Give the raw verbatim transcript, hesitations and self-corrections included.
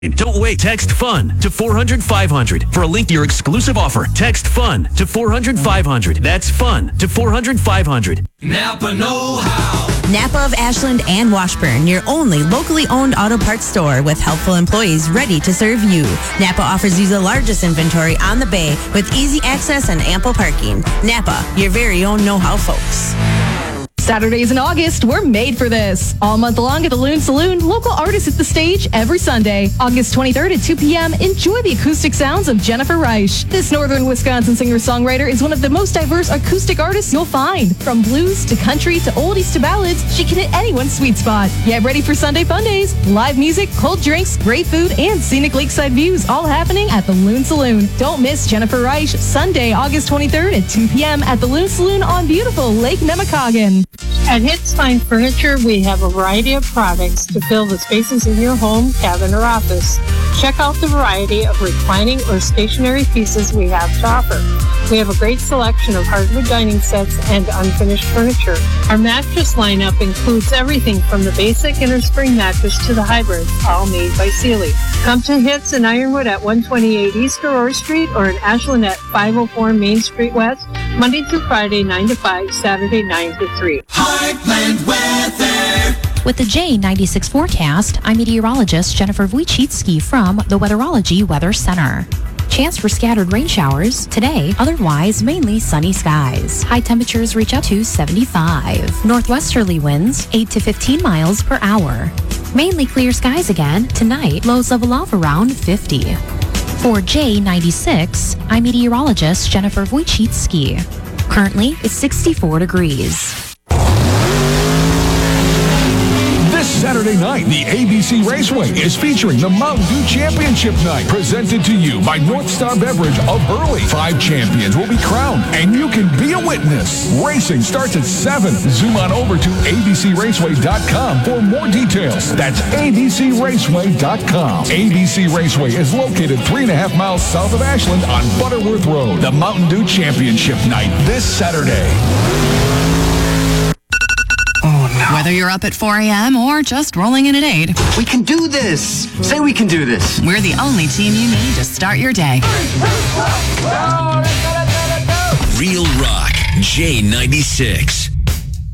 Don't wait. Text FUN to four hundred five hundred. For a link to your exclusive offer, text FUN to four hundred five hundred. That's FUN to four hundred five hundred. Napa know-how. Napa of Ashland and Washburn, your only locally owned auto parts store with helpful employees ready to serve you. Napa offers you the largest inventory on the bay with easy access and ample parking. Napa, your very own know-how folks. Saturdays in August, we're made for this. All month long at the Loon Saloon, local artists hit the stage every Sunday. August twenty-third at two p.m., enjoy the acoustic sounds of Jennifer Reich. This northern Wisconsin singer-songwriter is one of the most diverse acoustic artists you'll find. From blues to country to oldies to ballads, she can hit anyone's sweet spot. Get ready for Sunday fun days. Live music, cold drinks, great food, and scenic lakeside views all happening at the Loon Saloon. Don't miss Jennifer Reich, Sunday, August twenty-third at two p.m. at the Loon Saloon on beautiful Lake Nemacoggin. At Hits Fine Furniture, we have a variety of products to fill the spaces in your home, cabin, or office. Check out the variety of reclining or stationary pieces we have to offer. We have a great selection of hardwood dining sets and unfinished furniture. Our mattress lineup includes everything from the basic innerspring mattress to the hybrid, all made by Sealy. Come to Hits in Ironwood at one twenty-eight East Aurora Street or in Ashland at five oh four Main Street West, Monday through Friday, nine to five, Saturday, nine to three. Heartland weather. With the J ninety-six forecast, I'm meteorologist Jennifer Wojcicki from the Weatherology Weather Center. Chance for scattered rain showers today, otherwise mainly sunny skies. High temperatures reach up to seventy-five. Northwesterly winds eight to fifteen miles per hour. Mainly clear skies again tonight, lows level off around fifty. For J ninety-six, I'm meteorologist Jennifer Wojcicki. Currently, it's sixty-four degrees. This Saturday night, the A B C Raceway is featuring the Mountain Dew Championship Night, presented to you by North Star Beverage of Burley. Five champions will be crowned, and you can be a witness. Racing starts at seven. Zoom on over to a b c raceway dot com for more details. That's a b c raceway dot com. A B C Raceway is located three and a half miles south of Ashland on Butterworth Road. The Mountain Dew Championship Night this Saturday. Whether you're up at four a.m. or just rolling in at eight. We can do this. Say we can do this. We're the only team you need to start your day. Real Rock, J ninety-six.